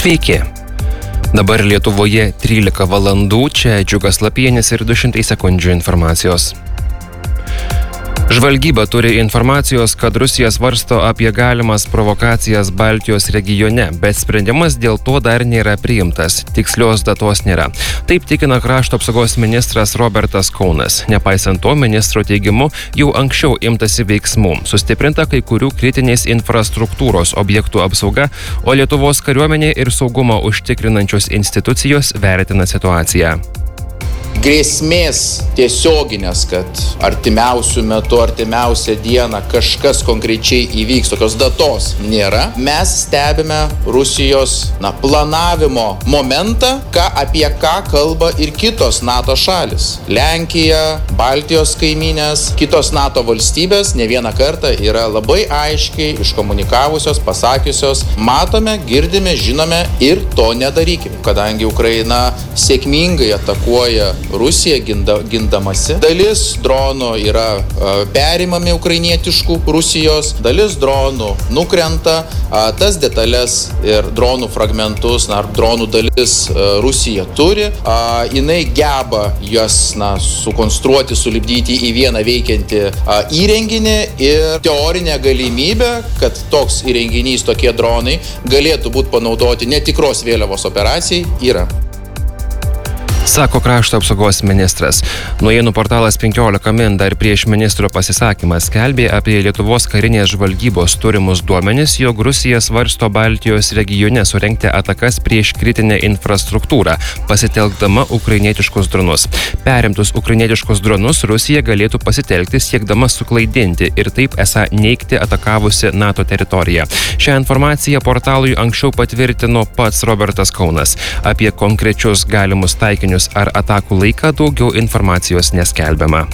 Sveiki. Dabar Lietuvoje 13 valandų, čia Džiugas Lapienis ir 200 sekundžių informacijos. Žvalgyba turi informacijos, kad Rusija svarsto apie galimas provokacijas Baltijos regione, bet sprendimas dėl to dar nėra priimtas. Tikslios datos nėra. Taip tikina krašto apsaugos ministras Robertas Kaunas. Nepaisant to, ministro teigimu, jau anksčiau imtasi veiksmų. Sustiprinta kai kurių kritinės infrastruktūros objektų apsauga, o Lietuvos kariuomenė ir saugumą užtikrinančios institucijos vertina situaciją. Grėsmės tiesioginės, kad artimiausių metų, artimiausią dieną kažkas konkrečiai įvyks, tokios datos nėra. Mes stebime Rusijos planavimo momentą, apie ką kalba ir kitos NATO šalis. Lenkija, Baltijos kaimynės, kitos NATO valstybės ne vieną kartą yra labai aiškiai iškomunikavusios, pasakiusios, matome, girdime, žinome ir to nedarykime. Kadangi Ukraina sėkmingai atakuoja Rusija gindamasi. Dalis dronų yra perimami ukrainietiškų Rusijos, dalis dronų nukrenta, tas detalės ir dronų fragmentus, dronų dalis Rusija turi, jinai geba jas sukonstruoti, sulipdyti į vieną veikiantį įrenginį ir teorinė galimybė, kad toks įrenginys, tokie dronai galėtų būti panaudoti netikros vėliavos operacijai yra. Sako krašto apsaugos ministras. Naujienų portalas 15 min dar prieš ministro pasisakymą skelbė apie Lietuvos karinės žvalgybos turimus duomenis, jog Rusija svarsto Baltijos regione surengti atakas prieš kritinę infrastruktūrą, pasitelkdama ukrainietiškus dronus. Perimtus ukrainietiškus dronus Rusija galėtų pasitelkti siekdama suklaidinti ir taip esą neigti atakavusi NATO teritoriją. Šią informaciją portalui anksčiau patvirtino pats Robertas Kaunas. Apie konkrečius galimus taikinius ar atakų laiką daugiau informacijos neskelbiama.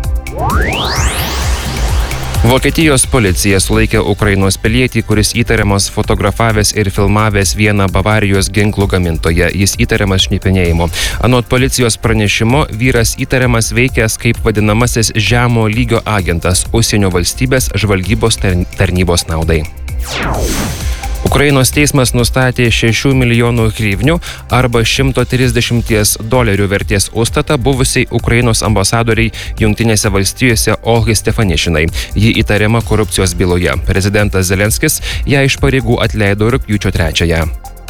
Vokietijos policija sulaikė Ukrainos pilietį, kuris įtariamas fotografavęs ir filmavęs vieną Bavarijos ginklų gamintoją. Jis įtariamas šnipinėjimu. Anot policijos pranešimo, vyras įtariamas veikęs kaip vadinamasis žemo lygio agentas užsienio valstybės žvalgybos tarnybos naudai. Ukrainos teismas nustatė 6 milijonų hryvnių arba $130 vertės užstatą buvusiai Ukrainos ambasadoriai Jungtinėse valstijose Olgai Stefanišinai. Ji įtariama korupcijos byloje. Prezidentas Zelenskis ją iš pareigų atleido rugpjūčio 3.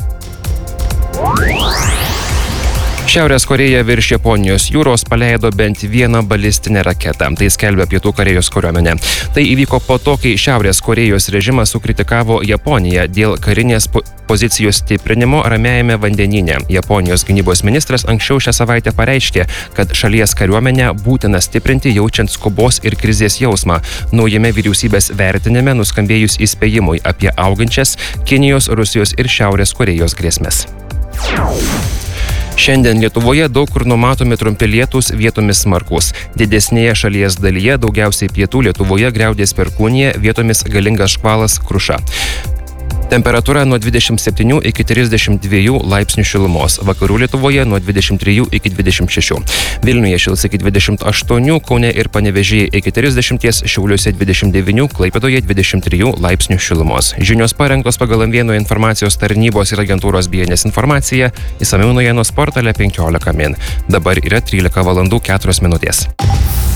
Šiaurės Korėja virš Japonijos jūros paleido bent vieną balistinę raketą. Tai skelbia Pietų Korėjos kariuomenė. Tai įvyko po to, kai Šiaurės Korėjos režimas sukritikavo Japoniją dėl karinės pozicijos stiprinimo Ramiajame vandenyne. Japonijos gynybos ministras anksčiau šią savaitę pareiškė, kad šalies kariuomenę būtina stiprinti jaučiant skubos ir krizės jausmą. Naujame vyriausybės vertinime nuskambėjus įspėjimui apie augančias Kinijos, Rusijos ir Šiaurės Korėjos grėsmes. Šiandien Lietuvoje daug kur numatomi trumpi lietūs, vietomis smarkūs. Didesnėje šalies dalyje, daugiausiai pietų Lietuvoje griaudės perkūnija, vietomis galingas škvalas, kruša. Temperatūra nuo 27 iki 32 laipsnių šilumos. Vakarų Lietuvoje nuo 23 iki 26. Vilniuje šils iki 28, Kaune ir Panevėžyje iki 30, Šiauliuose 29, Klaipėdoje 23 laipsnių šilumos. Žinios parengtos pagal M1 informacijos tarnybos ir agentūros BNS informaciją. Išsamiau naujienos portale 15 min. Dabar yra 13 valandų 4 minutės.